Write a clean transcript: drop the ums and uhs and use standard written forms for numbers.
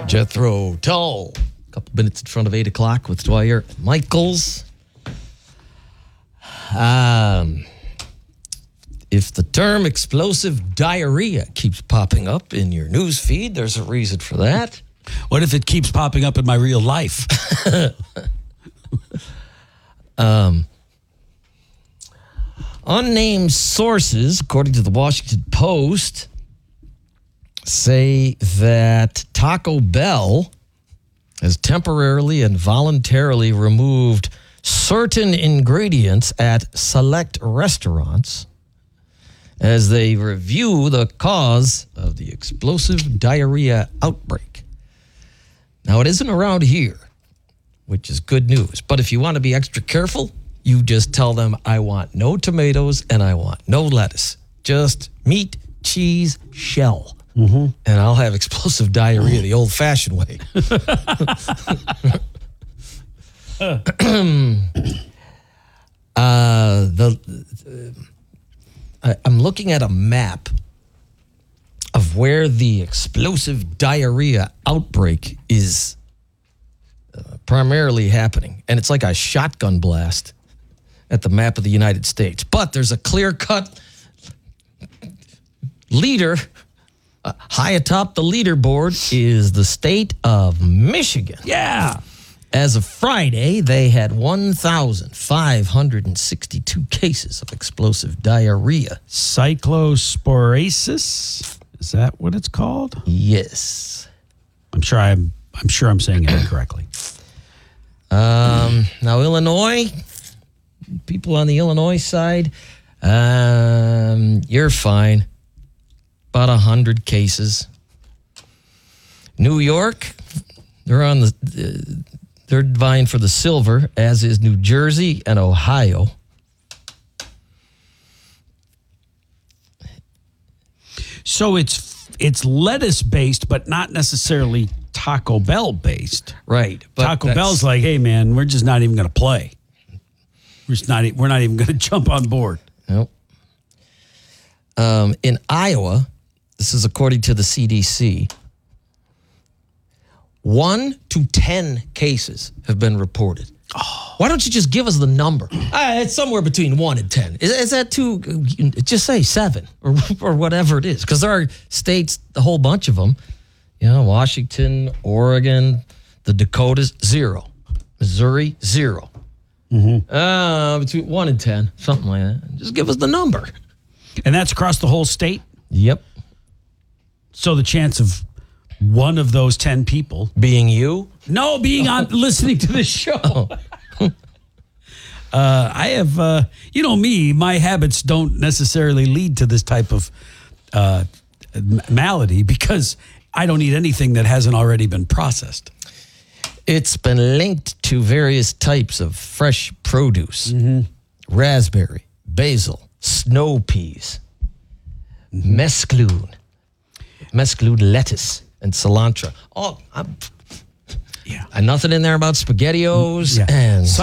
Jethro Tull. A couple minutes in front of 8 o'clock with Dwyer Michaels. If the term explosive diarrhea keeps popping up in your news feed, there's a reason for that. What if it keeps popping up in my real life? Unnamed sources, according to the Washington Post, say that Taco Bell has temporarily and voluntarily removed certain ingredients at select restaurants as they review the cause of the explosive diarrhea outbreak. Now, it isn't around here, which is good news. But if you want to be extra careful, you just tell them, I want no tomatoes and I want no lettuce. Just meat, cheese, shell. Mm-hmm. And I'll have explosive diarrhea the old-fashioned way. I'm looking at a map of where the explosive diarrhea outbreak is primarily happening. And it's like a shotgun blast at the map of the United States. But there's a clear-cut leader. High atop the leaderboard is the state of Michigan. Yeah. As of Friday, they had 1,562 cases of explosive diarrhea. Cyclosporasis? Is that what it's called? Yes. I'm sure I'm saying it incorrectly. Now, Illinois, people on the Illinois side, you're fine. About 100 cases. New York, they're vying for the silver, as is New Jersey and Ohio. So it's lettuce based, but not necessarily Taco Bell based. Right. But Taco Bell's like, hey man, we're just not even going to play. We're not even going to jump on board. Nope. In Iowa, this is according to the CDC, 1 to 10 cases have been reported. Oh. Why don't you just give us the number? It's somewhere between 1 and 10. Is that too? Just say 7 or whatever it is. Because there are states, a whole bunch of them, Washington, Oregon, the Dakotas, 0. Missouri, 0. Mm-hmm. Between 1 and 10, something like that. Just give us the number. And that's across the whole state? Yep. So the chance of one of those 10 people being you? No, being on listening to this show. I have, me, my habits don't necessarily lead to this type of malady because I don't eat anything that hasn't already been processed. It's been linked to various types of fresh produce. Mm-hmm. Raspberry, basil, snow peas, mesclun lettuce, and cilantro. Oh, nothing in there about SpaghettiOs and